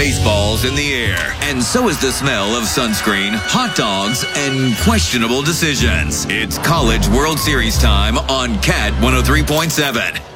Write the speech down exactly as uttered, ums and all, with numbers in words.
Baseball's in the air, and so is the smell of sunscreen, hot dogs, and questionable decisions. It's College World Series time on Cat one oh three point seven.